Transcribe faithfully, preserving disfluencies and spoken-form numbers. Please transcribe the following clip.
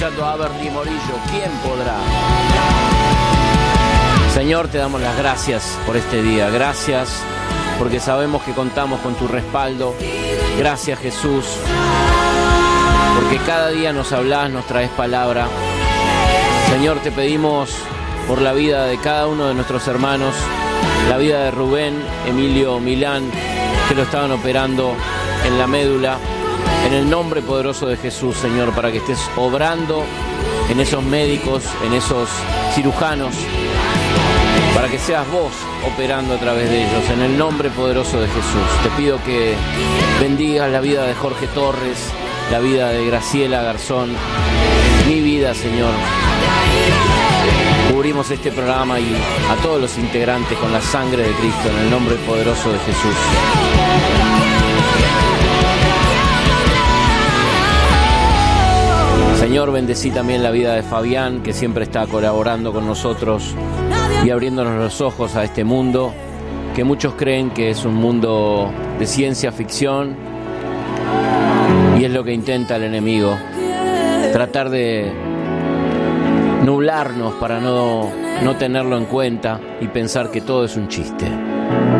A Bernie Morillo, ¿quién podrá? Señor, te damos las gracias por este día. Gracias porque sabemos que contamos con tu respaldo. Gracias, Jesús, porque cada día nos hablas, nos traes palabra. Señor, te pedimos por la vida de cada uno de nuestros hermanos, la vida de Rubén, Emilio, Milán, que lo estaban operando en la médula. En el nombre poderoso de Jesús, Señor, para que estés obrando en esos médicos, en esos cirujanos, para que seas vos operando a través de ellos, en el nombre poderoso de Jesús. Te pido que bendigas la vida de Jorge Torres, la vida de Graciela Garzón, mi vida, Señor. Cubrimos este programa y a todos los integrantes con la sangre de Cristo, en el nombre poderoso de Jesús. Señor, bendecí también la vida de Fabián, que siempre está colaborando con nosotros y abriéndonos los ojos a este mundo, que muchos creen que es un mundo de ciencia ficción, y es lo que intenta el enemigo, tratar de nublarnos para no, no tenerlo en cuenta y pensar que todo es un chiste.